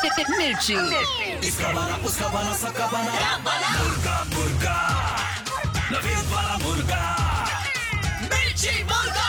मिर्ची। इसका बना उसका बना सबका बना मुर्गा मुर्गा नवीन वाला मुर्गा मिर्ची मुर्गा।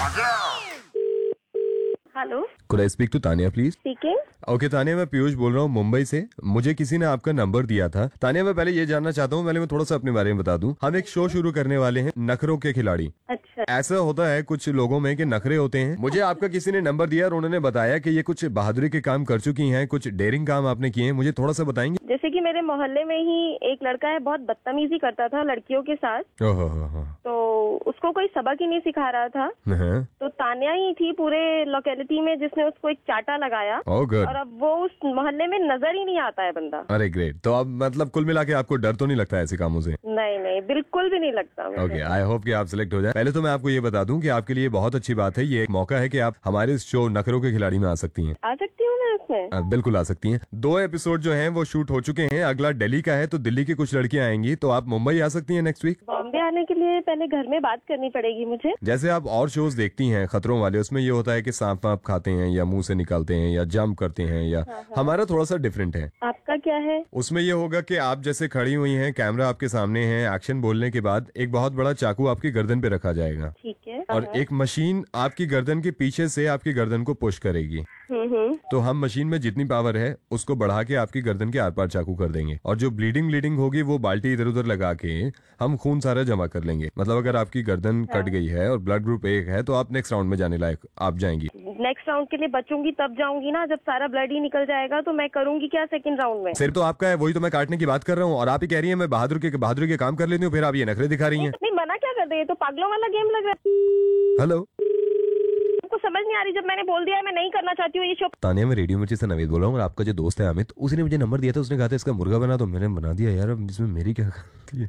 Hello, Could I speak to Tania please? Speaking. Okay Tania, मैं पीयूष बोल रहा हूँ मुंबई से। मुझे किसी ने आपका नंबर दिया था। तानिया, मैं पहले ये जानना चाहता हूँ, पहले मैं थोड़ा सा अपने बारे में बता दूं। हम एक शो शुरू करने वाले हैं, नखरों के खिलाड़ी। अच्छा, ऐसा होता है कुछ लोगों में कि नखरे होते हैं। मुझे आपका किसी ने नंबर दिया और उन्होंने बताया कि ये कुछ बहादुरी के काम कर चुकी हैं, कुछ डेयरिंग काम आपने किए हैं। मुझे थोड़ा सा बताएंगे? जैसे कि मेरे मोहल्ले में ही एक लड़का है, बहुत बदतमीजी करता था लड़कियों के साथ। ओहो, तो उसको कोई सबक ही नहीं सिखा रहा था। हाँ। तो तानिया ही थी पूरे लोकेलिटी में जिसने उसको एक चाटा लगाया। Oh good. और अब वो उस मोहल्ले में नजर ही नहीं आता है बंदा। अरे ग्रेट। तो अब मतलब कुल मिला के आपको डर तो नहीं लगता ऐसे कामों से? नहीं नहीं, बिल्कुल भी नहीं लगता मुझे। ओके, आई होप कि आप सिलेक्ट हो जाए। पहले तो मैं आपको ये बता दूं कि आपके लिए बहुत अच्छी बात है, ये एक मौका है कि आप हमारे इस शो नखरों के खिलाड़ी में आ सकती हैं। आ सकती हूँ मैं उसमें? बिल्कुल आ सकती हैं। 2 एपिसोड जो हैं वो शूट हो चुके हैं। अगला दिल्ली का है, तो दिल्ली की कुछ लड़कियां आएंगी, तो आप मुंबई आ सकती हैं नेक्स्ट वीक। बॉम्बे आने के लिए पहले घर में बात करनी पड़ेगी मुझे। जैसे आप और शोज देखती हैं खतरों वाले, उसमें ये होता है कि सांप वाप खाते हैं या मुंह से निकालते हैं या जंप करते हैं या हमारा थोड़ा सा डिफरेंट है। आपका क्या है? उसमें ये होगा कि आप जैसे खड़ी हुई हैं, कैमरा आपके सामने है, एक्शन बोलने के बाद एक बहुत बड़ा चाकू आपकी गर्दन पे रखा जाएगा ठीक है। और एक मशीन आपकी गर्दन के पीछे से आपकी गर्दन को पुश करेगी। तो हम मशीन में जितनी पावर है उसको बढ़ा के आपकी गर्दन के आर पार चाकू कर देंगे और जो ब्लीडिंग होगी वो बाल्टी इधर उधर लगा के हम खून सारा जमा कर लेंगे। मतलब अगर आपकी गर्दन कट गई है और ब्लड ग्रुप 1 है तो आप नेक्स्ट राउंड में जाने लायक आप जाएंगी। नेक्स्ट राउंड के लिए बचूंगी तब जाऊंगी ना, जब सारा ब्लड ही निकल जाएगा। तो मैं करूंगी क्या सेकंड राउंड में? सिर्फ तो आपका है, वही तो मैं काटने की बात कर रहा हूँ और आप ही कह रही है मैं बहादुर के काम कर लेती हूँ, फिर आप ये नखरे दिखा रही हैं। नहीं, मना क्या कर दे, ये तो पागलों वाला गेम लग रहा है। हेलो, आपको समझ नहीं आ रही? जब मैंने बोल दिया मैं नहीं करना चाहती हूँ ये शो। तानिया, मैं रेडियो मिर्ची से नवेद बोल रहा हूँ और आपका जो दोस्त है अमित, उसी ने मुझे नंबर दिया था। उसने कहा था इसका मुर्गा बना, तो मैंने बना दिया यार। अब इसमें मेरी क्या गलती है?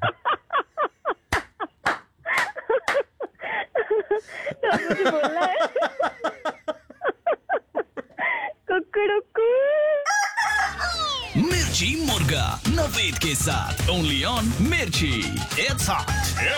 तो मुझे बोलना है कुकड़ुकू। मिर्ची मुर्गा नवेद के साथ ओनली ऑन मिर्ची। It's hot.